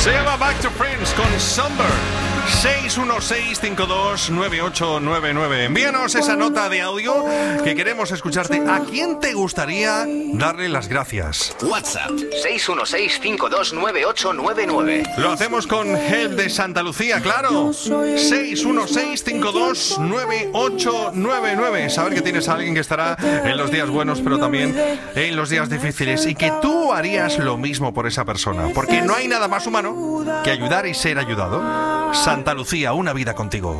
Se llama Back to Friends con Somber. 616-529899. Envíanos esa nota de audio que queremos escucharte. ¿A quién te gustaría darle las gracias? WhatsApp 616-529899. Lo hacemos con Help de Santa Lucía, claro. 616-529899. Saber que tienes a alguien que estará en los días buenos, pero también en los días difíciles, y que tú harías lo mismo por esa persona, porque no hay nada más humano que ayudar y ser ayudado. Santa Lucía, una vida contigo.